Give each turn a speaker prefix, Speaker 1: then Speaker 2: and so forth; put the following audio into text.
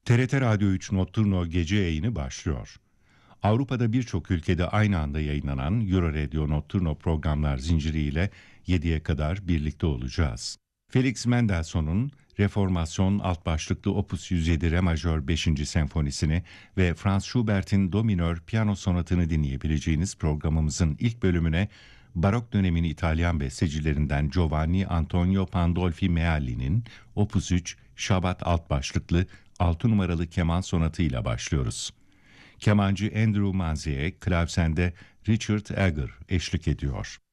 Speaker 1: TRT Radyo 3 Notturno gece yayını başlıyor. Avrupa'da birçok ülkede aynı anda yayınlanan Euroradio Notturno programlar zinciriyle 7'ye kadar birlikte olacağız. Felix Mendelssohn'un Reformasyon alt başlıklı Opus 107 Re majör 5. senfonisini ve Franz Schubert'in Do minör piyano sonatını dinleyebileceğiniz programımızın ilk bölümüne Barok dönemin İtalyan bestecilerinden Giovanni Antonio Pandolfi Mealli'nin Opus 3 Şabat alt başlıklı 6 numaralı keman sonatıyla başlıyoruz. Kemancı Andrew Manzi'ye, klavsende Richard Egger eşlik ediyor.